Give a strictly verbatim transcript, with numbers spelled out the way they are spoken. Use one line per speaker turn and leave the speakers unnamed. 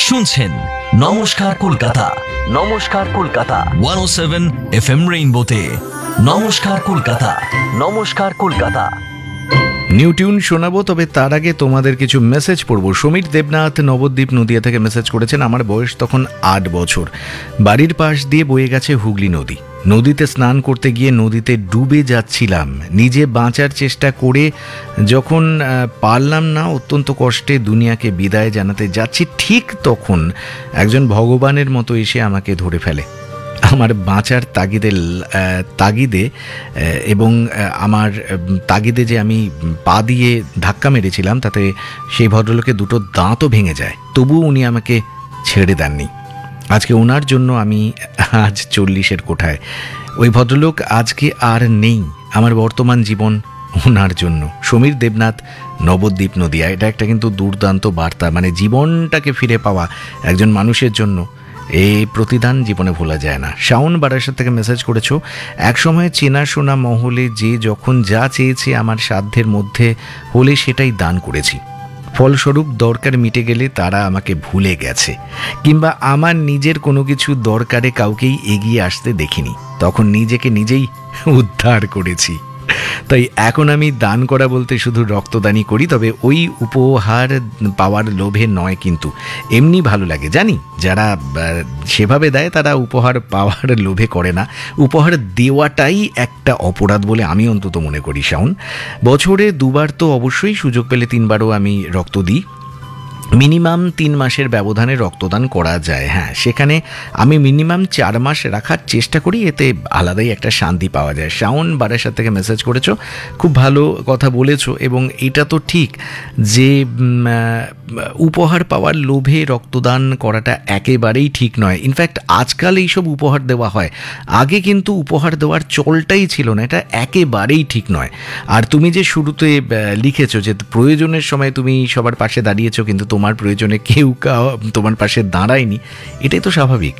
শুনছেন নমস্কার কলকাতা, নমস্কার কলকাতা ওয়ান ও সেভেন এফ এম রেইনবোতে। নমস্কার কলকাতা, নমস্কার কলকাতা।
নিউ টিউন শোনাবো, তবে তার আগে তোমাদের কিছু মেসেজ পড়বো। সমীর দেবনাথ নবদ্বীপ নদিয়া থেকে মেসেজ করেছেন, আমার বয়স তখন আট বছর। বাড়ির পাশ দিয়ে বয়ে গেছে হুগলি নদী। নদীতে স্নান করতে গিয়ে নদীতে ডুবে যাচ্ছিলাম। নিজে বাঁচার চেষ্টা করে যখন পারলাম না, অত্যন্ত কষ্টে দুনিয়াকে বিদায় জানাতে যাচ্ছি, ঠিক তখন একজন ভগবানের মতো এসে আমাকে ধরে ফেলে। আমার বাঁচার তাগিদে তাগিদে এবং আমার তাগিদে যে আমি পা দিয়ে ধাক্কা মেরেছিলাম, তাতে সেই ভদ্রলোকে দুটো দাঁতও ভেঙে যায়, তবুও উনি আমাকে ছেড়ে দেননি। আজকে ওনার জন্য আমি আজ চল্লিশের কোঠায়। ওই ভদ্রলোক আজকে আর নেই। আমার বর্তমান জীবন ওনার জন্য। সমীর দেবনাথ নবদ্বীপ নদিয়া। এটা একটা কিন্তু দুর্দান্ত বার্তা, মানে জীবনটাকে ফিরে পাওয়া একজন মানুষের জন্য এই প্রতিদান জীবনে ভোলা যায় না। শাওন বারাসাত থেকে মেসেজ করেছো, একসময় চেনাশোনা মহলে যে যখন যা চেয়েছে আমার সাধ্যের মধ্যে হলে সেটাই দান করেছি। ফলস্বরূপ দরকার মিটে গেলে তারা আমাকে ভুলে গেছে, কিংবা আমার নিজের কোনো কিছু দরকারে কাউকেই এগিয়ে আসতে দেখিনি। তখন নিজেকে নিজেই উদ্ধার করেছি। তাই এখন আমি দান করা বলতে শুধু রক্তদানই করি, তবে ওই উপহার পাওয়ার লোভে নয়, কিন্তু এমনি ভালো লাগে। জানি যারা সেভাবে দেয় তারা উপহার পাওয়ার লোভে করে না। উপহার দেওয়াটাই একটা অপরাধ বলে আমি অন্তত মনে করি। শাওন, বছরে দুবার তো অবশ্যই, সুযোগ পেলে তিনবারও আমি রক্ত দিই। মিনিমাম তিন মাসের ব্যবধানে রক্তদান করা যায়। হ্যাঁ, সেখানে আমি মিনিমাম চার মাস রাখার চেষ্টা করি, এতে আলাদাই একটা শান্তি পাওয়া যায়। শাওন বারাসাত থেকে মেসেজ করেছো, খুব ভালো কথা বলেছো। এবং এটা তো ঠিক যে উপহার পাওয়ার লোভে রক্তদান করাটা একেবারেই ঠিক নয়। ইনফ্যাক্ট আজকাল এইসব উপহার দেওয়া হয়, আগে কিন্তু উপহার দেওয়ার চলটাই ছিল না। এটা একেবারেই ঠিক নয়। আর তুমি যে শুরুতে লিখেছো যে প্রয়োজনের সময় তুমি সবার পাশে দাঁড়িয়েছো, কিন্তু তোমার প্রয়োজনে কেউ তোমার পাশে দাঁড়ায়নি, এটাই তো স্বাভাবিক।